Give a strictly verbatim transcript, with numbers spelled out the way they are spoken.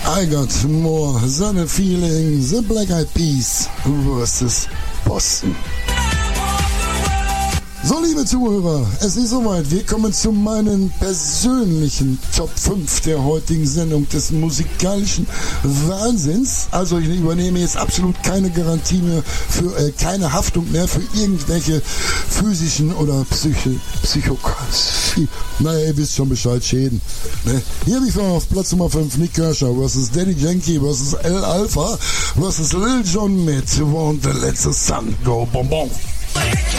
I Got More, Sonne Feeling, The Black Eyed Peas versus Boston. So, liebe Zuhörer, es ist soweit. Wir kommen zu meinen persönlichen Top fünf der heutigen Sendung des musikalischen Wahnsinns. Also ich übernehme jetzt absolut keine Garantie mehr für, äh, keine Haftung mehr für irgendwelche physischen oder Psyche, Psychokatie. Naja, ihr wisst schon Bescheid, Schäden. Ne? Hier habe ich auf Platz Nummer fünf Nick Kershaw versus Daddy Yankee versus El Alpha versus Lil Jon mit Won't Let the Sun Go Bonbon.